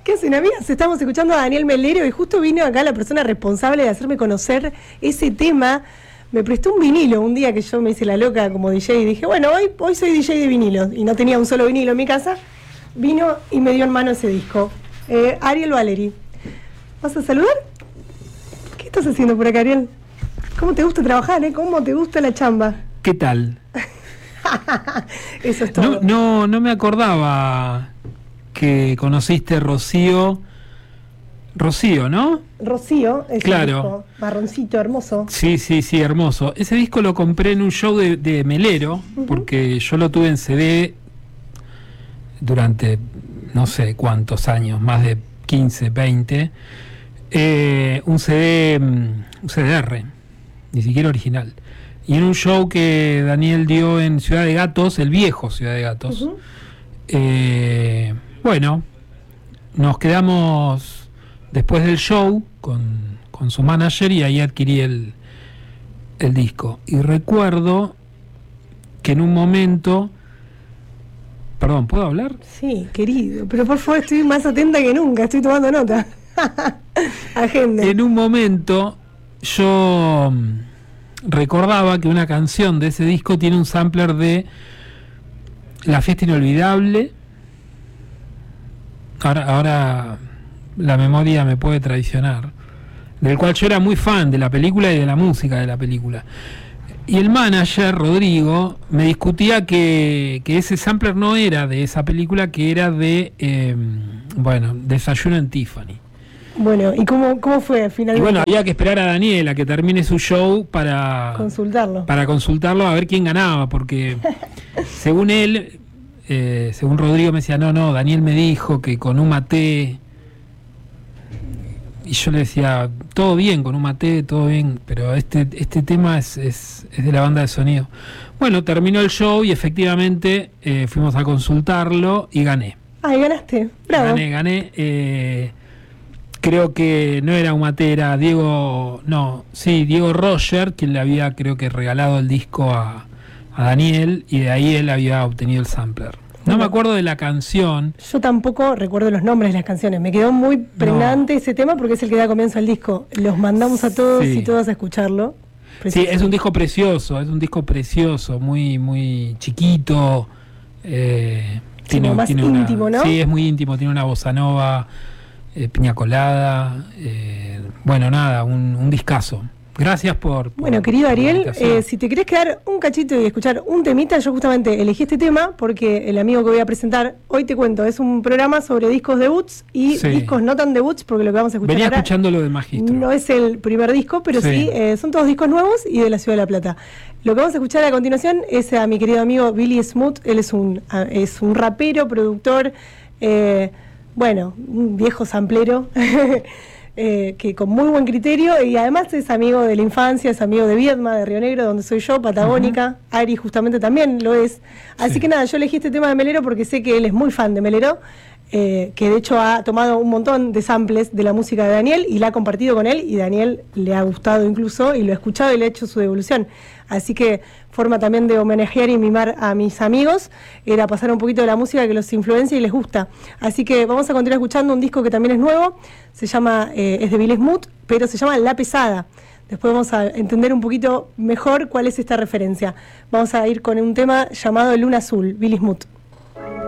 ¿Qué hacen, amigas? Estamos escuchando a Daniel Melero y justo vino acá la persona responsable de hacerme conocer ese tema. Me prestó un vinilo un día que yo me hice la loca como DJ y dije, bueno, hoy soy DJ de vinilos y no tenía un solo vinilo en mi casa. Vino y me dio en mano ese disco. Ariel Valery. ¿Vas a saludar? ¿Qué estás haciendo por acá, Ariel? ¿Cómo te gusta trabajar, ¿Cómo te gusta la chamba? ¿Qué tal? Eso es todo. No me acordaba que conociste Rocío, ¿no? Rocío, ese claro. disco marroncito, hermoso. Sí, hermoso. Ese disco lo compré en un show de Melero, porque yo lo tuve en CD durante no sé cuántos años, más de 15, 20. Un CDR, ni siquiera original. Y en un show que Daniel dio en Ciudad de Gatos, el viejo Ciudad de Gatos. Bueno, nos quedamos después del show con su manager y ahí adquirí el disco. Y recuerdo que en un momento... Perdón, ¿puedo hablar? Sí, querido, pero por favor estoy más atenta que nunca, estoy tomando nota. Agenda. En un momento yo recordaba que una canción de ese disco tiene un sampler de La Fiesta Inolvidable. Ahora la memoria me puede traicionar, del cual yo era muy fan de la película y de la música de la película. Y el manager, Rodrigo, me discutía que ese sampler no era de esa película, que era de, Desayuno en Tiffany. Bueno, ¿y cómo fue finalmente? Y bueno, había que esperar a Daniel a que termine su show para consultarlo a ver quién ganaba, porque según él, según Rodrigo me decía, no, Daniel me dijo que con un maté. Y yo le decía, todo bien con un maté, todo bien, pero este tema es de la banda de sonido. Bueno, terminó el show y efectivamente fuimos a consultarlo y gané. Ah, y ganaste, bravo. Gané. Creo que no era un maté, era Diego Roger, quien le había, creo que, regalado el disco a Daniel, y de ahí él había obtenido el sampler. No me acuerdo de la canción. Yo tampoco recuerdo los nombres de las canciones. Me quedó muy pregnante ese tema porque es el que da comienzo al disco. Los mandamos a todos y todas a escucharlo. Sí, es un disco precioso, muy, muy chiquito. Tiene más íntimo, ¿no? Sí, es muy íntimo, tiene una bossa nova, piña colada. Un discazo. Gracias por Bueno, querido Ariel, si te querés quedar un cachito y escuchar un temita, yo justamente elegí este tema porque el amigo que voy a presentar, hoy te cuento, es un programa sobre discos debuts y discos no tan debuts, porque lo que vamos a escuchar venía ahora escuchando lo del Magistro. No es el primer disco, pero sí, son todos discos nuevos y de la Ciudad de La Plata. Lo que vamos a escuchar a continuación es a mi querido amigo Billy Smooth. Él es un rapero, productor, un viejo samplero. Que con muy buen criterio, y además es amigo de la infancia, es amigo de Viedma, de Río Negro, donde soy yo, Patagónica. Ari justamente también lo es. Así que nada, yo elegí este tema de Melero porque sé que él es muy fan de Melero, que de hecho ha tomado un montón de samples de la música de Daniel y la ha compartido con él, y Daniel le ha gustado incluso, y lo ha escuchado y le ha hecho su devolución. Así que forma también de homenajear y mimar a mis amigos, era pasar un poquito de la música que los influencia y les gusta. Así que vamos a continuar escuchando un disco que también es nuevo, se llama, es de Billy Smooth, pero se llama La Pesada. Después vamos a entender un poquito mejor cuál es esta referencia. Vamos a ir con un tema llamado Luna Azul, Billy Smooth.